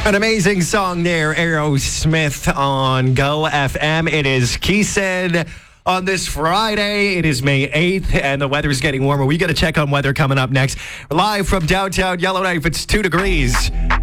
An amazing song there, Aerosmith on Go FM. It is Keeson on this Friday. It is May 8th, and the weather is getting warmer. We got to check on weather coming up next. Live from downtown Yellowknife, it's 2 degrees.